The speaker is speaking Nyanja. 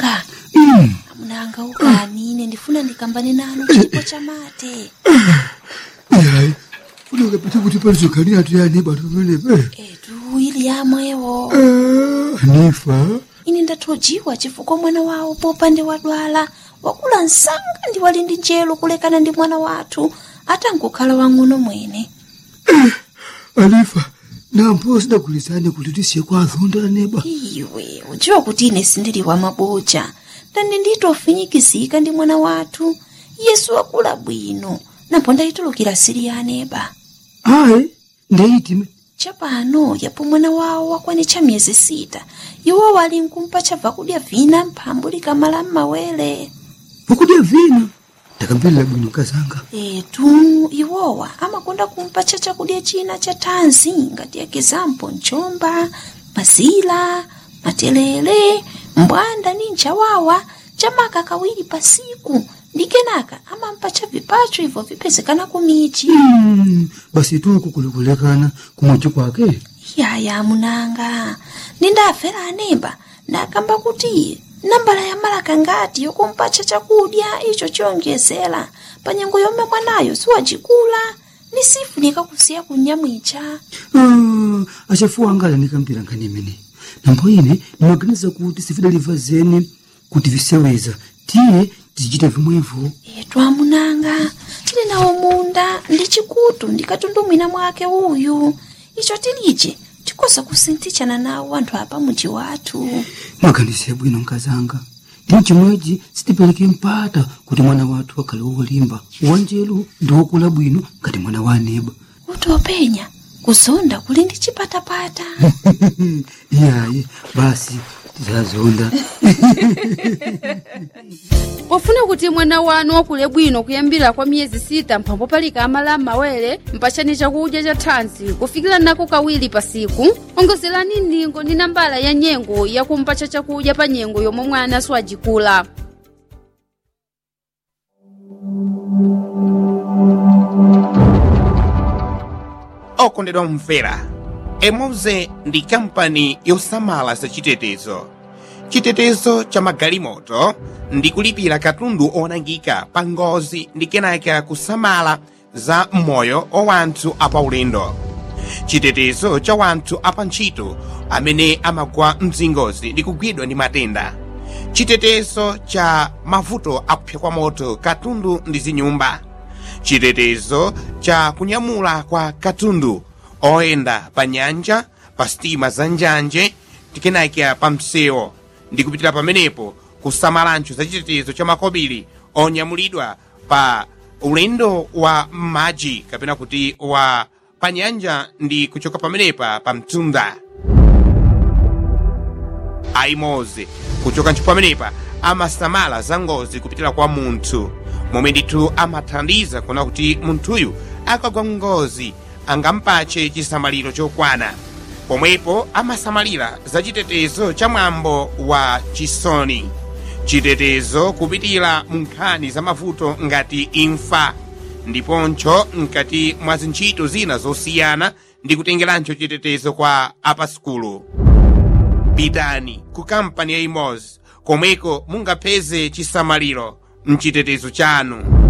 amunanga. Amunanga ukani ine ndifuna ndikambane nanu chipo cha mate. Yayi. Unokapita kuti palizokani atu yani batu menepe. Etu ili yamwewo. Nifa. Ine ndathojiwa chifukwa mwana wawo popande wadwala. Wakula nsanga ndi wali ndi njelo kulekana ndi mwana wathu. Ata nkukhala wang'ono mwene. Alifa. Nampo sidakulizane kuti tisiye kwa azonda neba. Iwe, ujiwa kuti ine sindili wa maboja. Ndani nditofinyikizika ndi mwana wathu. Yesu wakula bwino. Napo ndayitulukira siri ya neba. Ayi, ndeyitime. Chapano yapo mwana wawo wakwanitcha miyezi 6. Iwo wali nkumpa chakudya vina mphambu likamala m'mawere. Vakudya vina? Takambirira bwino kazanga. Etu, iwowa amakonda kumpa chakudya china cha thanzi ngati example nchomba, mazila, matelele, mbwanda ni nchawawa, chamaka kawiri pasiku. Ndi kenaka amampa vipacho hivyo vipezekana kumichi. Basi tu kukulekana kumwacho kwake. Yaya munanga. Nindafera anemba. Nakamba kuti nambala ya malaka ngati yokumpacha chakudya icho chongezela. Panyengo yome mwanayo siwajikula. Nisifunika kusiya kunyamwicha. Achafu angala nikambira nkanimene. Nampo ine nimaganiza kuti sifidaliva zene kuti viseweza. Tiye tichita vimwevo. Etu amunanga. Tili nawo munda ndi chikutu ndikatundumwina mwake uyu. Icho tilije tikosa kusintichana nawo anthu apa muji wathu. Maganize bwino nkazanga. Ndi chimwechi sitipeleke mpata kuti mwana wathu wakale wolimba. Wanjelu ndi wokula bwino ngati mwana wa neba. Utopenya kuzonda kuli ndi chipatapata. Iyaye basi tizazonda. Pofuna kuti mwana wanu wakule bwino kuyambira kwa miyezi 6 mphambo palika amala m'mawere mpachani chakudya cha thanzi kufikira nako kawiri pasiku. Ongozerani ningo ndi nambala ya nyengo yakumpacha chakudya pa nyengo yomwe mwana siwajikula. Okondedwa mfera, Emoze ndi kampani yosamala za chitetezo. Chitetezo cha magalimoto ndi kulipira katundu onangika pa ngozi ndi kenaka kusamala za moyo wa wanthu apaulendo. Chitetezo cha wanthu apantchito amene amagwa mzingozi ndi kugwidwa ndi matenda. Chitetezo cha mavuto akupsa kwa moto katundu ndi zinyumba. Chitetezo cha kunyamula kwa katundu oyenda pa nyanja, pa sitima za njanje, tikenaka pa msewu. Ndi kupitira pamenepo kusamalancho za chitetezo cha makobiri onyamulidwa pa ulendo wa m'madzi kapena kuti wa pa nyanja ndi kuchoka pamenepa pa mtunda. Aimoze kuchoka ncho pamenepa amasamala za ngozi kupitira kwa munthu, momwe ndithu amathandiza kuona kuti munthuyu akagwa ngozi angampache chisamaliro chokwana. Pomwepo amasamalira za chitetezo cha mwambo wa chisoni. Chitetezo kupitira munkhani za mavuto ngati imfa. Ndiponcho nkati mwa zintchito zina zosiyana ndi kutengerancho chitetezo kwa apaskulu. Pitani ku kampani ya Imoze komweko mungapeze chisamaliro mchitetezo chanu.